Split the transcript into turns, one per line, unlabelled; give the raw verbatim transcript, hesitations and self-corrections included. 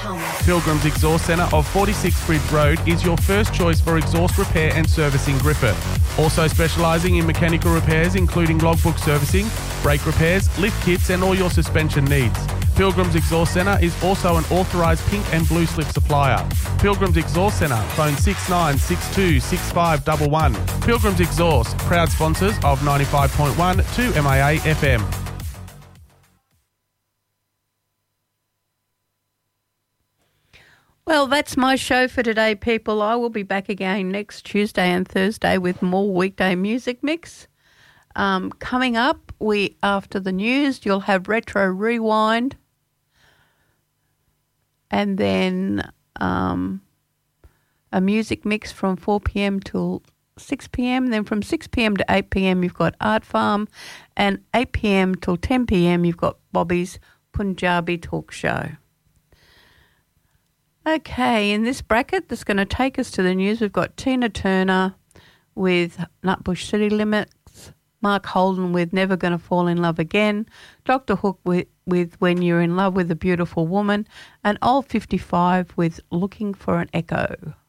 Thomas.
Pilgrim's Exhaust Centre of forty-six Bridge Road is your first choice for exhaust repair and service in Griffith. Also specialising in mechanical repairs including logbook servicing, brake repairs, lift kits and all your suspension needs. Pilgrim's Exhaust Centre is also an authorised pink and blue slip supplier. Pilgrim's Exhaust Centre, phone six nine six two six five one one. Pilgrim's Exhaust, proud sponsors of ninety-five point one to M A A F M.
Well, that's my show for today, people. I will be back again next Tuesday and Thursday with more weekday music mix. Um, coming up, we after the news, you'll have Retro Rewind. And then um, a music mix from four p.m. till six p.m. Then from six p.m. to eight p.m. you've got Art Farm. And eight p.m. till ten p.m. you've got Bobby's Punjabi Talk Show. Okay, in this bracket that's going to take us to the news, we've got Tina Turner with Nutbush City Limits, Mark Holden with Never Gonna Fall in Love Again, Doctor Hook with, with When You're in Love with a Beautiful Woman, and Old fifty-five with Looking for an Echo.